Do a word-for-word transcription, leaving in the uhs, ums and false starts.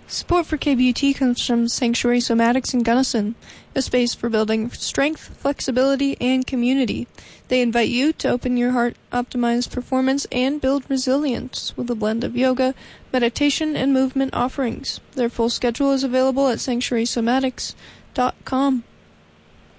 Support for K B U T comes from Sanctuary Somatics in Gunnison, a space for building strength, flexibility, and community. They invite you to open your heart, optimize performance, and build resilience with a blend of yoga, meditation, and movement offerings. Their full schedule is available at sanctuary somatics dot com.